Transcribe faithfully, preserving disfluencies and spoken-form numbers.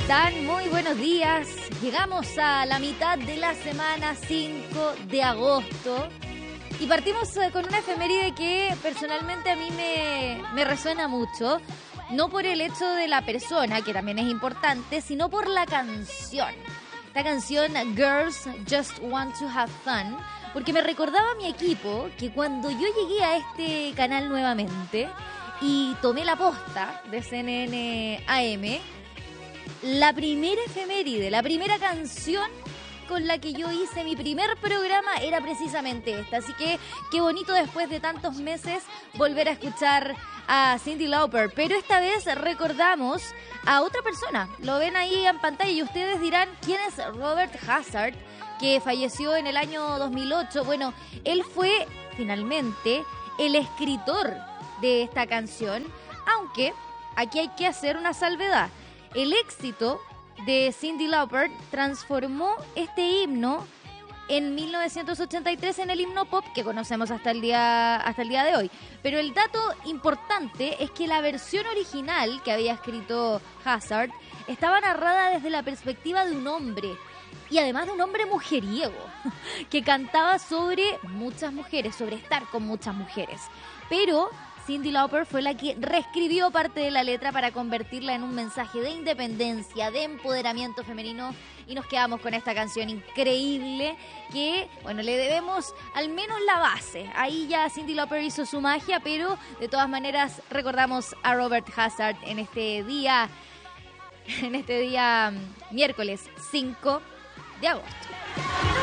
están? Muy buenos días. Llegamos a la mitad de la semana cinco de agosto y partimos con una efeméride que personalmente a mí me, me resuena mucho. No por el hecho de la persona, que también es importante, sino por la canción. Esta canción, Girls Just Want to Have Fun, porque me recordaba a mi equipo que cuando yo llegué a este canal nuevamente y tomé la posta de C N N A M, la primera efeméride, la primera canción con la que yo hice mi primer programa era precisamente esta. Así que qué bonito después de tantos meses volver a escuchar a Cyndi Lauper. Pero esta vez recordamos a otra persona. Lo ven ahí en pantalla y ustedes dirán, ¿quién es Robert Hazard? Que falleció en el año dos mil ocho. Bueno, él fue finalmente el escritor de esta canción, aunque aquí hay que hacer una salvedad. El éxito de Cyndi Lauper transformó este himno en mil novecientos ochenta y tres en el himno pop que conocemos hasta el día hasta el día de hoy. Pero el dato importante es que la versión original que había escrito Hazard estaba narrada desde la perspectiva de un hombre, y además de un hombre mujeriego, que cantaba sobre muchas mujeres, sobre estar con muchas mujeres. Pero Cyndi Lauper fue la que reescribió parte de la letra para convertirla en un mensaje de independencia, de empoderamiento femenino, y nos quedamos con esta canción increíble que, bueno, le debemos al menos la base. Ahí ya Cyndi Lauper hizo su magia, pero de todas maneras recordamos a Robert Hazard en este día, en este día miércoles cinco de agosto.